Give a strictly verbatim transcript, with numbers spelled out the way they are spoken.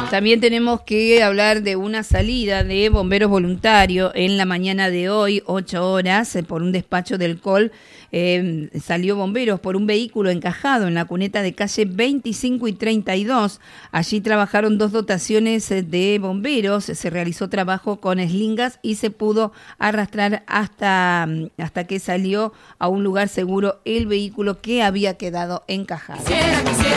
También tenemos que hablar de una salida de bomberos voluntarios en la mañana de hoy, ocho horas, eh, por un despacho del C O L. Eh, salió bomberos por un vehículo encajado en la cuneta de calle veinticinco y treinta y dos. Allí trabajaron dos dotaciones de bomberos, se realizó trabajo con eslingas y se pudo arrastrar hasta, hasta que salió a un lugar seguro el vehículo que había quedado encajado. Quisiera, quisiera.